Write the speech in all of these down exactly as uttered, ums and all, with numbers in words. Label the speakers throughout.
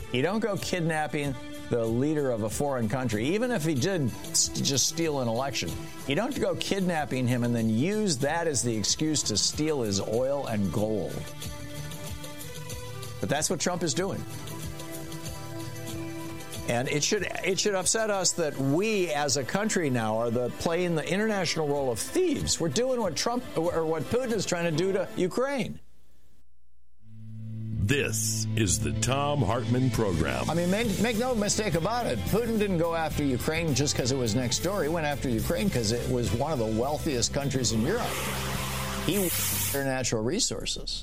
Speaker 1: You don't go kidnapping the leader of a foreign country, even if he did just steal an election. You don't go kidnapping him and then use that as the excuse to steal his oil and gold. But that's what Trump is doing. And it should it should upset us that we as a country now are the playing the international role of thieves. We're doing what Trump or what Putin is trying to do to Ukraine.
Speaker 2: This is the Thom Hartmann Program.
Speaker 1: I mean, make, make no mistake about it. Putin didn't go after Ukraine just because it was next door. He went after Ukraine because it was one of the wealthiest countries in Europe. He wanted their natural resources.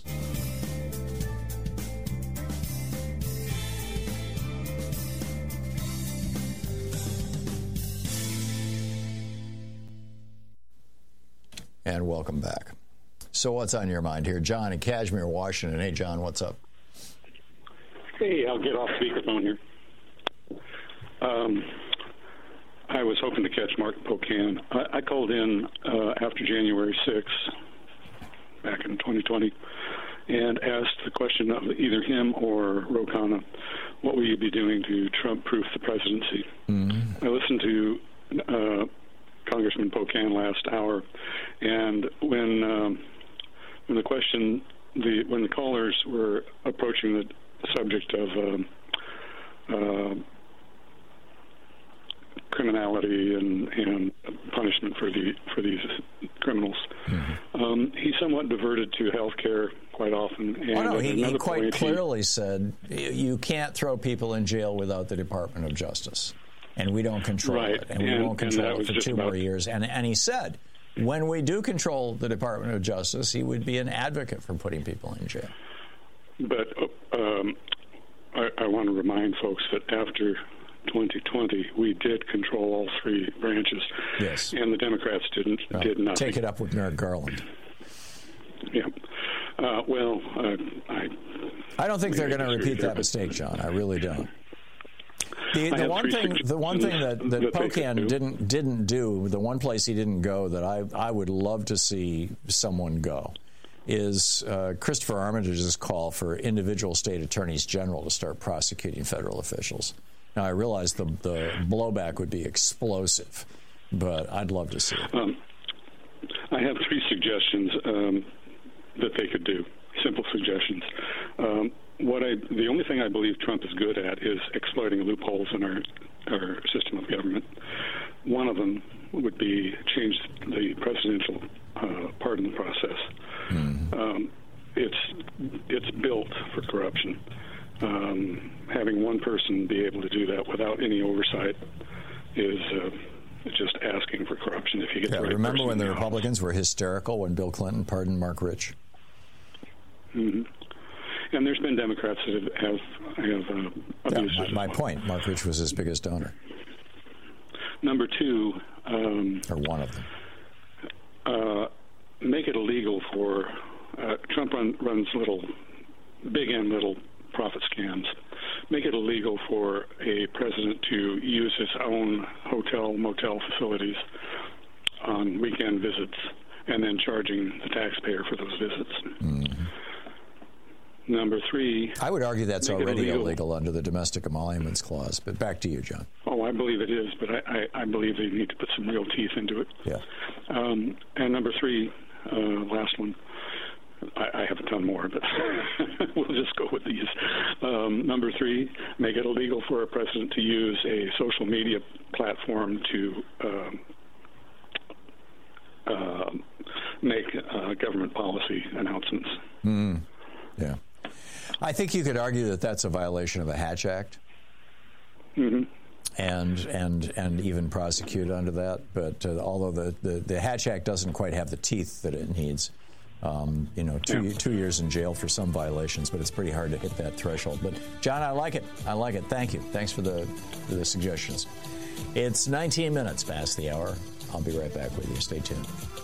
Speaker 1: And welcome back. So what's on your mind here? John in Kashmere, Washington. Hey, John, what's up?
Speaker 3: Hey, I'll get off speakerphone here. Um, I was hoping to catch Mark Pocan. I, I called in uh, after January sixth, back in twenty twenty, and asked the question of either him or Ro Khanna, what will you be doing to Trump-proof the presidency? Mm-hmm. I listened to uh, Congressman Pocan last hour, and when um, when the question, the when the callers were approaching the subject of um, uh, criminality and, and punishment for the for these criminals, mm-hmm. um, he somewhat diverted to health care quite often. And
Speaker 1: oh, no, he, he quite
Speaker 3: point,
Speaker 1: clearly
Speaker 3: he,
Speaker 1: said you can't throw people in jail without the Department of Justice, and we don't control
Speaker 3: right.
Speaker 1: it, and, and we won't control it for two more years. And and he said, when we do control the Department of Justice, he would be an advocate for putting people in jail.
Speaker 3: But um, I, I want to remind folks that after twenty twenty, we did control all three branches.
Speaker 1: Yes.
Speaker 3: And the Democrats didn't
Speaker 1: well,
Speaker 3: did nothing.
Speaker 1: Take it up with Merrick Garland.
Speaker 3: Yeah. Uh, well, uh, I.
Speaker 1: I don't think they're going to repeat that mistake, John. I really don't. The, the one thing, the one thing that, that, that Pocan didn't didn't do, the one place he didn't go that I I would love to see someone go, is uh, Christopher Armitage's call for individual state attorneys general to start prosecuting federal officials. Now, I realize the, the blowback would be explosive, but I'd love to see it.
Speaker 3: Um, I have three suggestions um, that they could do, simple suggestions. Um, what I, the only thing I believe Trump is good at is exploiting loopholes in our, our system of government. One of them would be change the presidential uh, pardon process. Mm-hmm. Um, it's it's built for corruption. Um, having one person be able to do that without any oversight is uh, just asking for corruption. If you get
Speaker 1: yeah,
Speaker 3: the right
Speaker 1: remember
Speaker 3: person
Speaker 1: when the
Speaker 3: in
Speaker 1: Republicans
Speaker 3: office.
Speaker 1: were hysterical when Bill Clinton pardoned Mark Rich?
Speaker 3: Mm-hmm. And there's been Democrats that have have, have uh, abused
Speaker 1: yeah, my, my point. Mark Rich was his biggest donor.
Speaker 3: Number two, um,
Speaker 1: or one of them.
Speaker 3: Uh, make it illegal for uh, Trump run, runs little, big and little profit scams. Make it illegal for a president to use his own hotel, motel facilities on weekend visits and then charging the taxpayer for those visits. Mm-hmm. Number three.
Speaker 1: I would argue that's already illegal. illegal under the Domestic Emoluments Clause. But back to you, John.
Speaker 3: Oh, I believe it is, but I, I, I believe they need to put some real teeth into it.
Speaker 1: Yeah.
Speaker 3: Um, and number three, uh, last one. I, I have a ton more, but we'll just go with these. Um, number three, make it illegal for a president to use a social media platform to um, uh, make uh, government policy announcements.
Speaker 1: Mm. Yeah. I think you could argue that that's a violation of the Hatch Act, mm-hmm. and and and even prosecute under that. But uh, although the, the, the Hatch Act doesn't quite have the teeth that it needs, um, you know, two yeah. two years in jail for some violations, but it's pretty hard to hit that threshold. But John, I like it. I like it. Thank you. Thanks for the for the suggestions. It's nineteen minutes past the hour. I'll be right back with you. Stay tuned.